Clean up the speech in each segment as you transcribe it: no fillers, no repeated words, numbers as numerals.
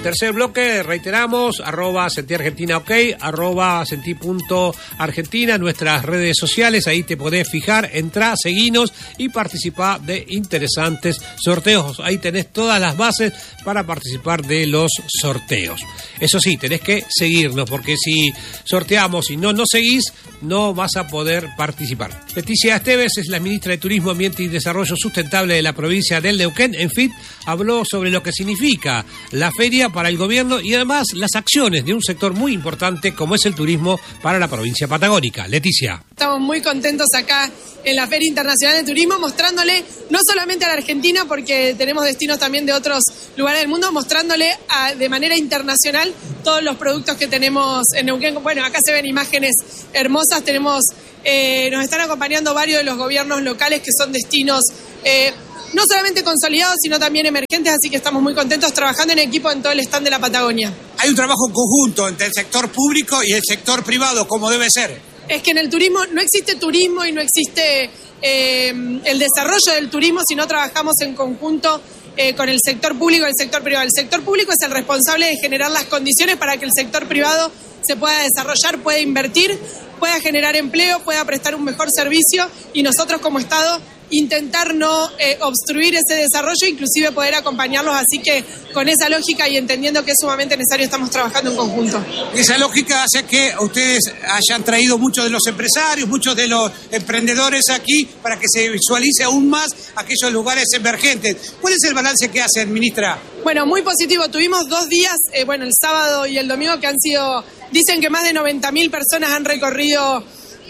tercer bloque, reiteramos, @sentiargentinaok, @senti.argentina, nuestras redes sociales, ahí te podés fijar, entrá, seguinos y participá de interesantes sorteos. Ahí tenés todas las bases para participar de los sorteos. Eso sí, tenés que seguirnos, porque si sorteamos y no seguís, no vas a poder participar. Leticia Esteves es la ministra de Turismo, Ambiente y Desarrollo Sustentable de la provincia del Neuquén. En fin, habló sobre lo que significa la feria para el gobierno y además las acciones de un sector muy importante como es el turismo para la provincia patagónica. Leticia. Estamos muy contentos acá en la Feria Internacional de Turismo, mostrándole no solamente a la Argentina, porque tenemos destinos también de otros lugares del mundo, mostrándole de manera internacional todos los productos que tenemos en Neuquén. Bueno, acá se ven imágenes hermosas, nos están acompañando varios de los gobiernos locales que son destinos no solamente consolidados, sino también emergentes, así que estamos muy contentos trabajando en equipo en todo el stand de la Patagonia. Hay un trabajo conjunto entre el sector público y el sector privado, como debe ser. Es que en el turismo no existe turismo y no existe el desarrollo del turismo si no trabajamos en conjunto con el sector público y el sector privado. El sector público es el responsable de generar las condiciones para que el sector privado se pueda desarrollar, pueda invertir, pueda generar empleo, pueda prestar un mejor servicio y nosotros como Estado intentar no obstruir ese desarrollo, inclusive poder acompañarlos. Así que con esa lógica y entendiendo que es sumamente necesario, estamos trabajando en conjunto. Esa lógica hace que ustedes hayan traído muchos de los empresarios, muchos de los emprendedores aquí para que se visualice aún más aquellos lugares emergentes. ¿Cuál es el balance que hacen, ministra? Bueno, muy positivo. Tuvimos 2 días, el sábado y el domingo, que han sido, dicen que más de 90.000 personas han recorrido.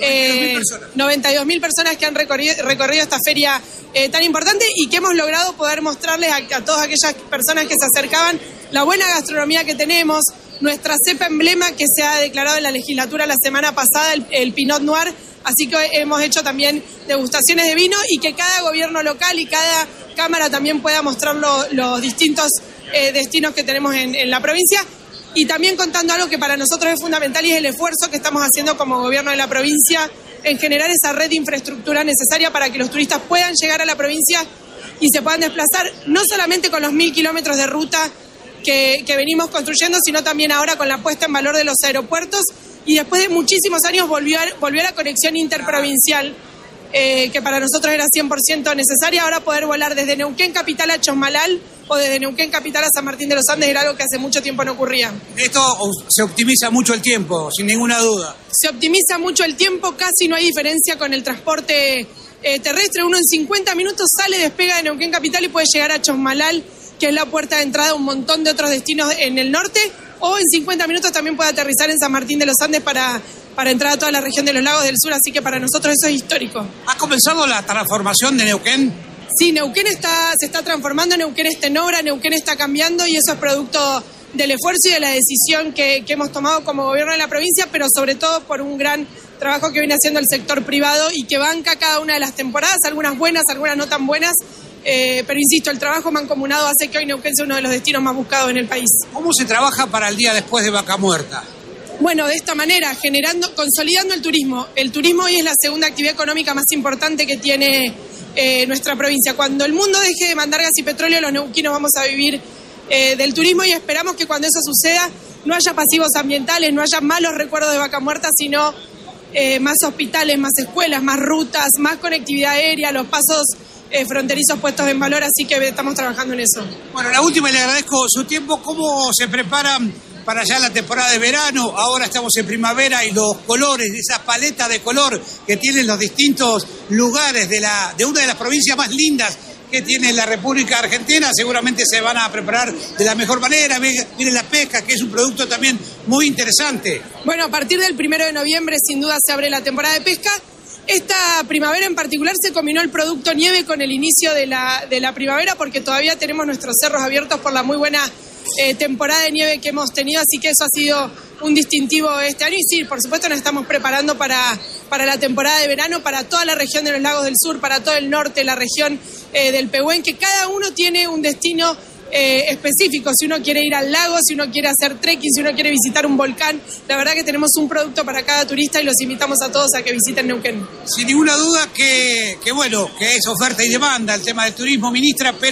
92.000 personas que han recorrido esta feria tan importante y que hemos logrado poder mostrarles a todas aquellas personas que se acercaban la buena gastronomía que tenemos, nuestra cepa emblema que se ha declarado en la legislatura la semana pasada, el Pinot Noir, así que hemos hecho también degustaciones de vino y que cada gobierno local y cada cámara también pueda mostrar los distintos destinos que tenemos en la provincia. Y también contando algo que para nosotros es fundamental y es el esfuerzo que estamos haciendo como gobierno de la provincia en generar esa red de infraestructura necesaria para que los turistas puedan llegar a la provincia y se puedan desplazar, no solamente con los 1.000 kilómetros de ruta que venimos construyendo, sino también ahora con la puesta en valor de los aeropuertos y después de muchísimos años volvió a la conexión interprovincial que para nosotros era 100% necesaria. Ahora poder volar desde Neuquén capital a Chosmalal o desde Neuquén capital a San Martín de los Andes era algo que hace mucho tiempo no ocurría. Esto se optimiza mucho el tiempo, sin ninguna duda. Se optimiza mucho el tiempo, casi no hay diferencia con el transporte terrestre. Uno en 50 minutos sale, despega de Neuquén capital y puede llegar a Chosmalal, que es la puerta de entrada a un montón de otros destinos en el norte, o en 50 minutos también puede aterrizar en San Martín de los Andes para entrar a toda la región de los lagos del sur, así que para nosotros eso es histórico. ¿Ha comenzado la transformación de Neuquén? Sí, Neuquén se está transformando, Neuquén está en obra, Neuquén está cambiando y eso es producto del esfuerzo y de la decisión que hemos tomado como gobierno de la provincia, pero sobre todo por un gran trabajo que viene haciendo el sector privado y que banca cada una de las temporadas, algunas buenas, algunas no tan buenas, pero insisto, el trabajo mancomunado hace que hoy Neuquén sea uno de los destinos más buscados en el país. ¿Cómo se trabaja para el día después de Vaca Muerta? Bueno, de esta manera, consolidando el turismo. El turismo hoy es la segunda actividad económica más importante que tiene nuestra provincia. Cuando el mundo deje de mandar gas y petróleo, los neuquinos vamos a vivir del turismo y esperamos que cuando eso suceda no haya pasivos ambientales, no haya malos recuerdos de Vaca Muerta, sino más hospitales, más escuelas, más rutas, más conectividad aérea, los pasos fronterizos puestos en valor, así que estamos trabajando en eso. Bueno, la última, le agradezco su tiempo. ¿Cómo se preparan para ya la temporada de verano? Ahora estamos en primavera y los colores, esa paleta de color que tienen los distintos lugares de una de las provincias más lindas que tiene la República Argentina, seguramente se van a preparar de la mejor manera. Miren la pesca, que es un producto también muy interesante. Bueno, a partir del 1 de noviembre sin duda se abre la temporada de pesca. Esta primavera en particular se combinó el producto nieve con el inicio de la primavera porque todavía tenemos nuestros cerros abiertos por la muy buena temporada de nieve que hemos tenido, así que eso ha sido un distintivo este año y sí, por supuesto nos estamos preparando para la temporada de verano, para toda la región de los lagos del sur, para todo el norte, la región del Pehuen, que cada uno tiene un destino específico, si uno quiere ir al lago, si uno quiere hacer trekking, si uno quiere visitar un volcán, la verdad que tenemos un producto para cada turista y los invitamos a todos a que visiten Neuquén. Sin ninguna duda que es oferta y demanda el tema del turismo, ministra, pero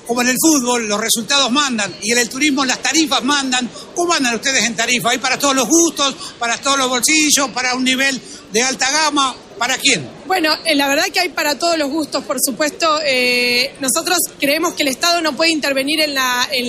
como en el fútbol, los resultados mandan, y en el turismo las tarifas mandan. ¿Cómo andan ustedes en tarifa? ¿Hay para todos los gustos, para todos los bolsillos, para un nivel de alta gama? ¿Para quién? Bueno, la verdad que hay para todos los gustos, por supuesto. Nosotros creemos que el Estado no puede intervenir en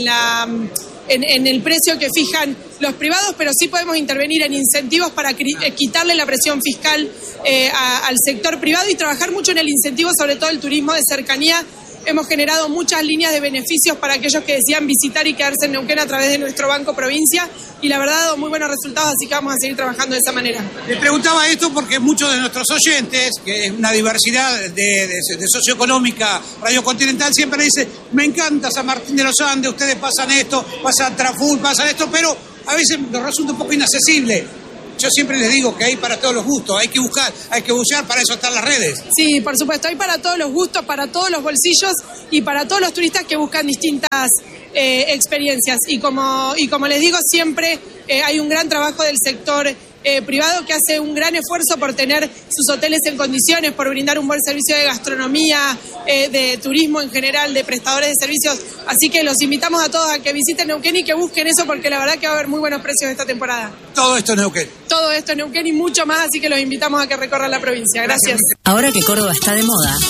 el precio que fijan los privados, pero sí podemos intervenir en incentivos para quitarle la presión fiscal al sector privado y trabajar mucho en el incentivo, sobre todo el turismo de cercanía. Hemos generado muchas líneas de beneficios para aquellos que decían visitar y quedarse en Neuquén a través de nuestro Banco Provincia, y la verdad ha dado muy buenos resultados, así que vamos a seguir trabajando de esa manera. Le preguntaba esto porque muchos de nuestros oyentes, que es una diversidad de socioeconómica radiocontinental, siempre dice: me encanta San Martín de los Andes, ustedes pasan esto, pasan Traful, pasan esto, pero a veces nos resulta un poco inaccesible. Yo siempre les digo que hay para todos los gustos, hay que buscar, para eso están las redes. Sí, por supuesto, hay para todos los gustos, para todos los bolsillos y para todos los turistas que buscan distintas experiencias. Y como les digo, siempre hay un gran trabajo del sector privado que hace un gran esfuerzo por tener sus hoteles en condiciones, por brindar un buen servicio de gastronomía, de turismo en general, de prestadores de servicios. Así que los invitamos a todos a que visiten Neuquén y que busquen eso, porque la verdad que va a haber muy buenos precios esta temporada. Todo esto es Neuquén. Todo esto es Neuquén y mucho más, así que los invitamos a que recorran la provincia. Gracias. Ahora que Córdoba está de moda,